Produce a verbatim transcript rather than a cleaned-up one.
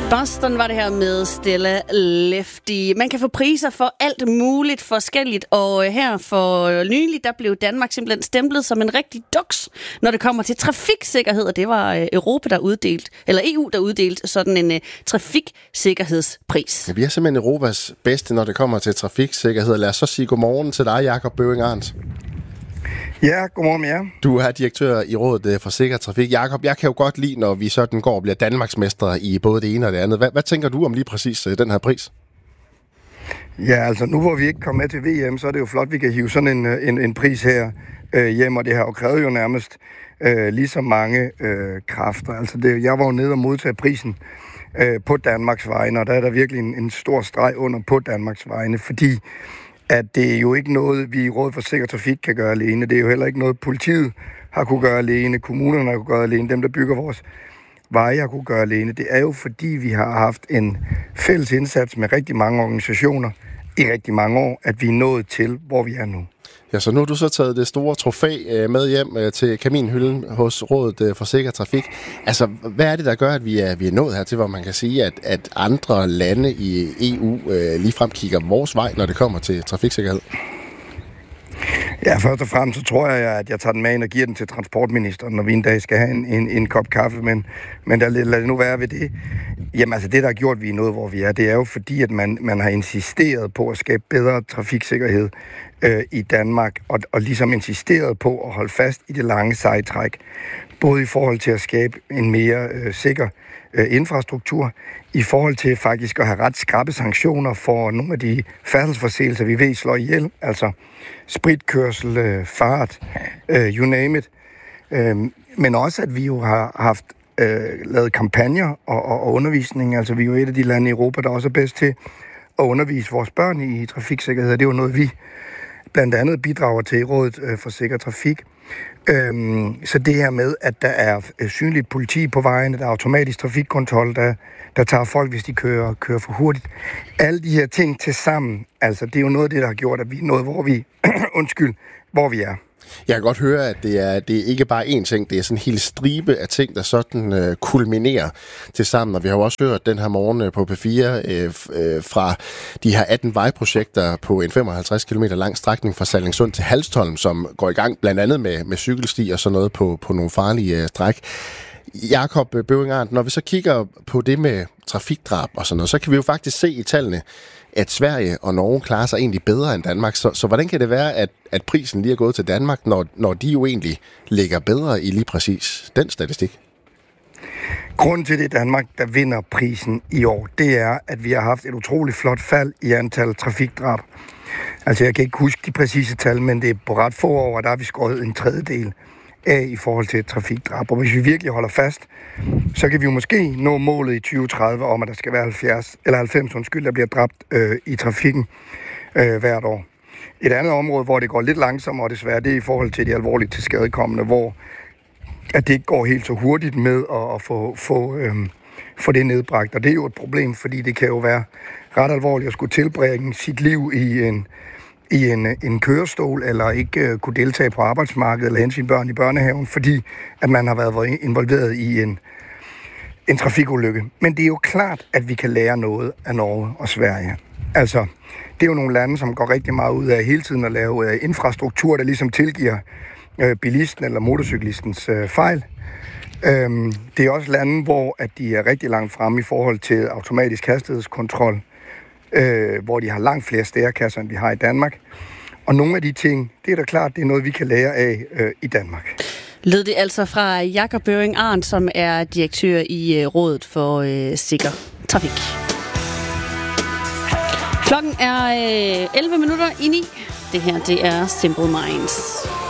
Boston var det her med Stella Lefty. Man kan få priser for alt muligt forskelligt, og her for nylig, der blev Danmark simpelthen stemplet som en rigtig duks, når det kommer til trafiksikkerhed, og det var Europa, der uddelt, eller E U, der uddelte sådan en uh, trafiksikkerhedspris. Ja, vi er simpelthen Europas bedste, når det kommer til trafiksikkerhed. Lad os så sige godmorgen til dig, Jakob Bøving Arndt. Ja, godmorgen med jer. Du er direktør i Rådet for Sikker Trafik. Jakob, jeg kan jo godt lide, når vi sådan går og bliver Danmarksmestre i både det ene og det andet. Hvad, hvad tænker du om lige præcis den her pris? Ja, altså nu hvor vi ikke kom med til V M, så er det jo flot, at vi kan hive sådan en, en, en pris her øh, hjem, og det har jo krævet jo nærmest øh, lige så mange øh, kræfter. Altså det, jeg var jo nede og modtage prisen øh, på Danmarks vegne, og der er der virkelig en, en stor streg under på Danmarks vegne, fordi at det er jo ikke noget, vi i Rådet for Sikker Trafik kan gøre alene. Det er jo heller ikke noget, politiet har kunne gøre alene, kommunerne har kunne gøre alene, dem, der bygger vores veje har kunne gøre alene. Det er jo fordi, vi har haft en fælles indsats med rigtig mange organisationer i rigtig mange år, at vi er nået til, hvor vi er nu. Ja, så nu har du så taget det store trofæ med hjem til kaminhylden hos Rådet for Sikker Trafik. Altså, hvad er det, der gør, at vi er, vi er nået her til, hvor man kan sige, at, at andre lande i E U øh, ligefrem kigger vores vej, når det kommer til trafiksikkerhed? Ja, først og fremmest så tror jeg, at jeg tager den med ind og giver den til transportministeren, når vi en dag skal have en, en, en kop kaffe, men, men lad, lad det nu være ved det. Jamen altså, det der har gjort, at vi er nået, hvor vi er, det er jo fordi, at man, man har insisteret på at skabe bedre trafiksikkerhed øh, i Danmark, og, og ligesom insisteret på at holde fast i det lange sejtræk, både i forhold til at skabe en mere øh, sikker øh, infrastruktur, i forhold til faktisk at have ret skrappe sanktioner for nogle af de færdselsforseelser, vi ved slår ihjel, altså spritkørsel, øh, fart, øh, you name it. Øh, men også, at vi jo har haft øh, lavet kampagner og, og, og undervisning. Altså, vi er jo et af de lande i Europa, der også er bedst til at undervise vores børn i, i trafiksikkerhed. Det er jo noget, vi blandt andet bidrager til i Rådet øh, for Sikker Trafik. Øhm, så det her med, at der er øh, synligt politi på vejene, der er automatisk trafikkontrol, der, der tager folk, hvis de kører, kører for hurtigt. Alle de her ting til sammen, altså det er jo noget af det, der har gjort, at vi er nået, hvor vi, undskyld, hvor vi er. Jeg kan godt høre, at det er, det er ikke bare én ting, det er sådan en hel stribe af ting, der sådan øh, kulminerer til sammen. Og vi har jo også hørt den her morgen på P fire øh, øh, fra de her atten vejprojekter på en femoghalvtreds kilometer lang strækning fra Sallingsund til Halstholm, som går i gang blandt andet med, med cykelsti og sådan noget på, på nogle farlige øh, stræk. Jakob Bøving Arndt, når vi så kigger på det med trafikdrab og sådan noget, så kan vi jo faktisk se i tallene, at Sverige og Norge klarer sig egentlig bedre end Danmark. Så, så hvordan kan det være, at, at prisen lige er gået til Danmark, når, når de jo egentlig ligger bedre i lige præcis den statistik? Grunden til det i Danmark, der vinder prisen i år, det er, at vi har haft et utroligt flot fald i antal trafikdrab. Altså jeg kan ikke huske de præcise tal, men det er på ret få år, der har vi skåret en tredjedel af i forhold til trafikdrab. Og hvis vi virkelig holder fast, så kan vi jo måske nå målet i tyve tredive om, at der skal være halvfjerds eller halvfems undskyld, der bliver dræbt øh, i trafikken øh, hvert år. Et andet område, hvor det går lidt langsommere desværre, det er i forhold til de alvorligt tilskadekommende, hvor at det ikke går helt så hurtigt med at, at få, få, øh, få det nedbragt. Og det er jo et problem, fordi det kan jo være ret alvorligt at skulle tilbringe sit liv i en i en, en kørestol, eller ikke uh, kunne deltage på arbejdsmarkedet, eller hente sine børn i børnehaven, fordi at man har været involveret i en, en trafikulykke. Men det er jo klart, at vi kan lære noget af Norge og Sverige. Altså, det er jo nogle lande, som går rigtig meget ud af hele tiden at lave uh, infrastruktur, der ligesom tilgiver uh, bilisten eller motorcyklistens uh, fejl. Um, det er også lande, hvor at de er rigtig langt fremme i forhold til automatisk hastighedskontrol, Øh, hvor de har langt flere stærekasser, end vi har i Danmark. Og nogle af de ting, det er da klart, det er noget, vi kan lære af øh, i Danmark. Lød det altså fra Jakob Bøving Arndt, som er direktør i øh, Rådet for øh, Sikker Trafik. Klokken er øh, elleve minutter i ni. Det her, det er Simple Minds.